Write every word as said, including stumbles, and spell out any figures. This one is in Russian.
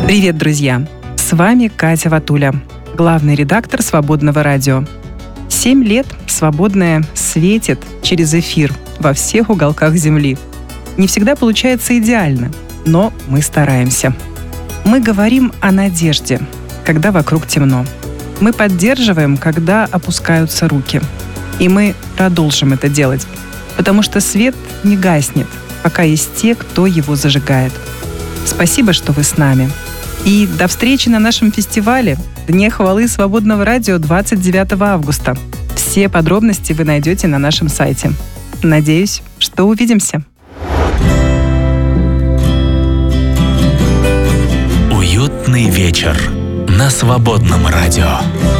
Привет, друзья! С вами Катя Ватуля, главный редактор «Свободного радио». Семь лет «Свободное» светит через эфир во всех уголках Земли. Не всегда получается идеально, но мы стараемся. Мы говорим о надежде, когда вокруг темно. Мы поддерживаем, когда опускаются руки. И мы продолжим это делать, потому что свет не гаснет, пока есть те, кто его зажигает. Спасибо, что вы с нами. И до встречи на нашем фестивале «Дне хвалы Свободного радио» двадцать девятого августа. Все подробности вы найдете на нашем сайте. Надеюсь, что увидимся. Уютный вечер на Свободном радио.